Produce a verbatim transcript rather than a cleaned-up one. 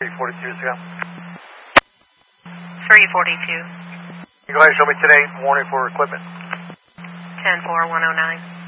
three forty-two is go. three forty-two. You go ahead and show me today warning for equipment. ten four one oh nine.